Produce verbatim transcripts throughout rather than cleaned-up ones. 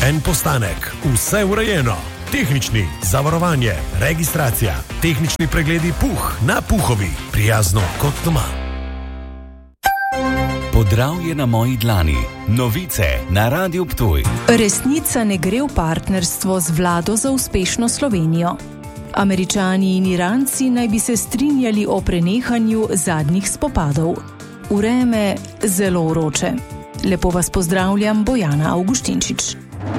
En postanek, vse urejeno. Tehnični, zavarovanje, registracija, tehnični pregledi Puh na Puhovi. Prijazno kot doma. Podravje na moji dlani. Novice na Radiu Ptuj. Resnica ne gre v partnerstvo z vlado za uspešno Slovenijo. Američani in Iranci naj bi se strinjali o prenehanju zadnjih spopadov. Vreme zelo vroče. Lepo vas pozdravljam, Bojana Avguštinčič.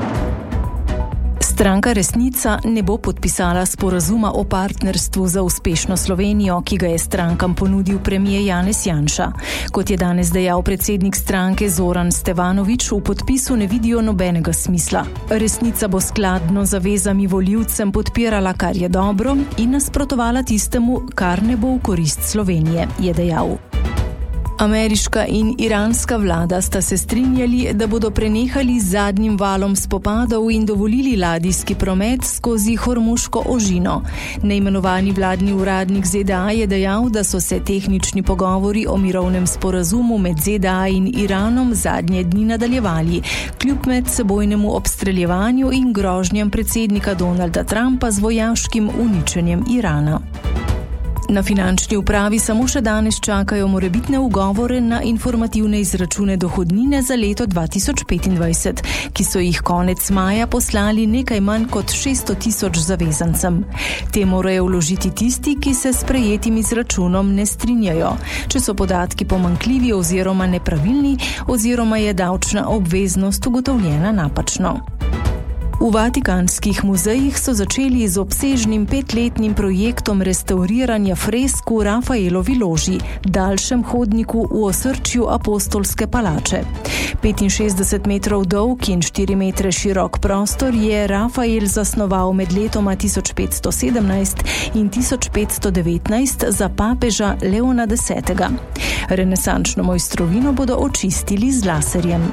Stranka Resnica ne bo podpisala sporazuma o partnerstvu za uspešno Slovenijo, ki ga je strankam ponudil premier Janez Janša. Kot je danes dejal predsednik stranke Zoran Stevanović, v podpisu ne vidijo nobenega smisla. Resnica bo skladno zavezami volivcem podpirala, kar je dobro, in nasprotovala tistemu, kar ne bo v korist Slovenije, je dejal. Ameriška in iranska vlada sta se strinjali, da bodo prenehali z zadnjim valom spopadov in dovolili ladijski promet skozi Hormuško ožino. Neimenovani vladni uradnik Z D A je dejal, da so se tehnični pogovori o mirovnem sporazumu med Z D A in Iranom zadnje dni nadaljevali, kljub medsebojnemu obstreljevanju in grožnjam predsednika Donalda Trumpa z vojaškim uničenjem Irana. Na finančni upravi samo še danes čakajo morebitne ugovore na informativne izračune dohodnine za leto dva tisoč petindvajset, ki so jih konec maja poslali nekaj manj kot šeststo tisoč zavezancem. Te morajo vložiti tisti, ki se s prejetim izračunom ne strinjajo, če so podatki pomanjkljivi oziroma nepravilni oziroma je davčna obveznost ugotovljena napačno. V vatikanskih muzejih so začeli z obsežnim petletnim projektom restauriranja fresk v Rafaelovi loži, daljšem hodniku v osrčju apostolske palače. petinšestdeset metrov dolg in štiri metre širok prostor je Rafael zasnoval med letoma tisoč petsto sedemnajst in tisoč petsto devetnajst za papeža Leona desetega. Renesančno mojstrovino bodo očistili z laserjem.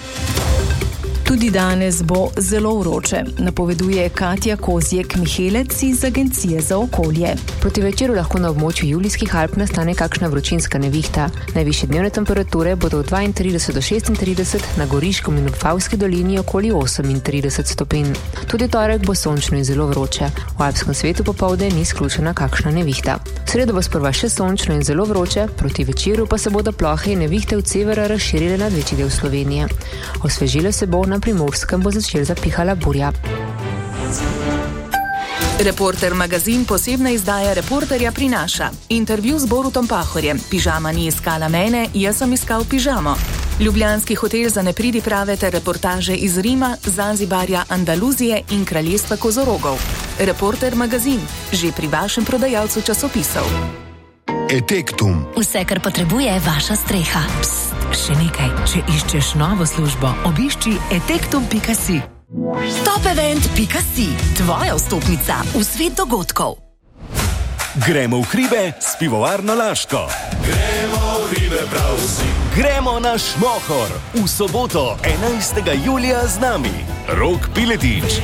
Tudi danes bo zelo vroče, napoveduje Katja Kozjek-Mihelec iz Agencije za okolje. Proti večeru lahko na območju Julijskih Alp nastane kakšna vročinska nevihta. Najvišje dnevne temperature bodo od dvaintrideset do šestintrideset, na Goriškem in v Vipavski dolini okoli osemintrideset stopinj. Tudi torek bo sončno in zelo vroče. V alpskem svetu popovdne ni izključena kakšna nevihta. V sredo bo sprva še sončno in zelo vroče, proti večeru pa se bodo plohe in nevihte od severa razširile nad večji del Slovenije. Osvežilo se bo, na Primorskem bo začel zapihala burja. Reporter magazin posebna izdaja Reporterja prinaša. Intervju z Borutom Pahorjem. Pižama ni iskala mene, jaz sem iskal pižamo. Ljubljanski hotel za nepridiprave ter reportaže iz Rima, Zanzibarja, Andaluzije in kraljestva kozorogov. Reporter magazin, že pri vašem prodajalcu časopisov. Etektum. Vse, kar potrebuje vaša streha. Psst, še nekaj. Če iščeš novo službo, obišči etektum pika si. Topevent pika si. Tvoja vstopnica v svet dogodkov. Gremo v hribe s pivovarno Laško. Gremo v hribe prav vsi. Gremo na Šmohor. V soboto, enajstega julija z nami. Rok Piletič.